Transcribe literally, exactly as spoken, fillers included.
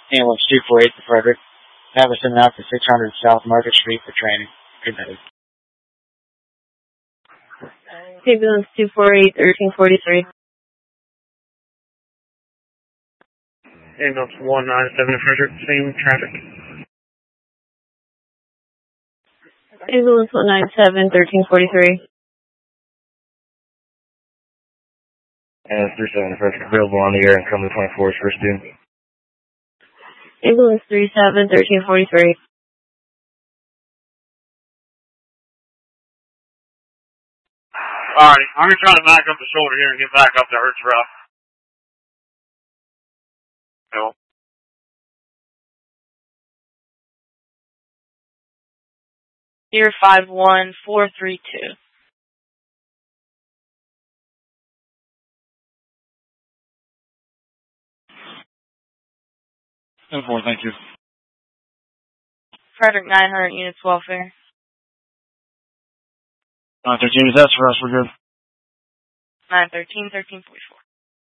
Ambulance two four eight to Frederick. Have us sent out to six hundred South Market Street for training. Good night. Ambulance two four eight, thirteen forty-three. Ambulance one nine seven to Frederick, same traffic. Ambulance one nine seven, thirteen forty-three. And three seven to Frederick, available on the air and come to twenty-four, first due. Ambulance three seven, thirteen forty-three. Alright, I'm gonna try to back up the shoulder here and get back up to Hertz Rough. Cool. Deer five one four three two. ten four, thank you. Frederick nine hundred units welfare. nine thirteen, is that for us? We're good. nine thirteen, thirteen forty-four.